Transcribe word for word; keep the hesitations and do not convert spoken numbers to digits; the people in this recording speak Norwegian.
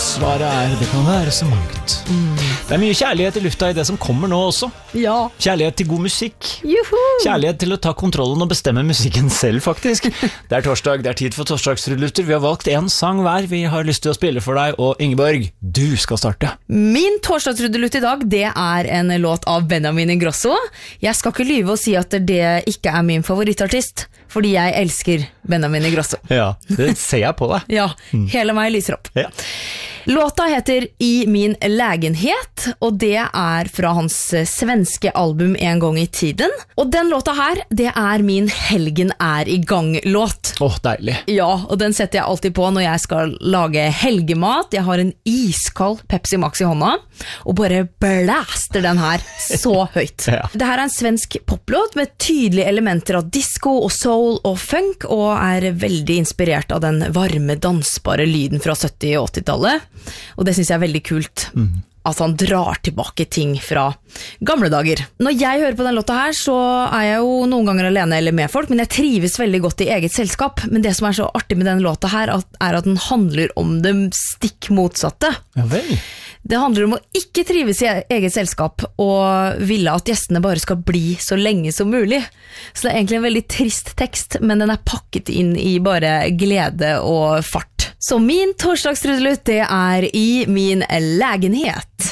svaret er det kan være så mangt. Mm. Det er mye kjærlighet i lufta i det som kommer nå også. Ja. Kjærlighet til god musikk. Juhu. Kjærlighet til å ta kontrollen og bestemme musikken selv, faktisk. Det er torsdag, det er tid for torsdagstrudelutter. Vi har valgt en sang hver vi har lyst til å spille for deg, og Ingeborg, du skal starte. Min torsdagstrudelutt i dag, det er en låt av Benjamin Ingrosso. Jeg skal ikke lyve og si at det ikke er min favorittartist, fordi jeg elsker Benjamin Ingrosso. Ja, det ser jeg på deg. Ja, hele meg lyser opp. Ja. Låta heter I min lägenhet, og det er fra hans svenske album En gang i tiden. Og den låta her, det er min Helgen er i gang-låt. Åh, deilig. Ja, og den setter jeg alltid på når jeg skal lage helgemat. Jeg har en iskald Pepsi Max i hånda, og bare blæster den her så høyt. Ja. Det her er en svensk poplåt med tydelige elementer av disco og soul og funk, og er veldig inspirert av den varme, dansbare lyden fra sytti- og åtti-tallet. Og det synes jeg er veldig kult. Mm. At han drar tilbake ting fra gamle dager. Når jeg hører på den låta her, så er jeg jo noen ganger alene eller med folk, men jeg trives veldig godt i eget selskap. Men det som er så artig med den låta her, er at den handler om det stikk motsatte. Ja vel. Det handler om å ikke trives i eget selskap og ville at gjestene bare skal bli så lenge som mulig. Så det er egentlig en veldig trist tekst, men den er pakket inn i bare glede og fart. Så min torsdagstrudelutt, det er I min lägenhet.